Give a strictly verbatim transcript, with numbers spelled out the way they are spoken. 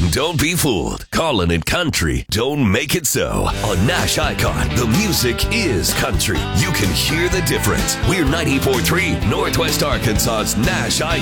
Don't be fooled. Callin' it country. Don't make it so. On Nash Icon, the music is country. You can hear the difference. We're ninety-four point three Northwest Arkansas's Nash Icon.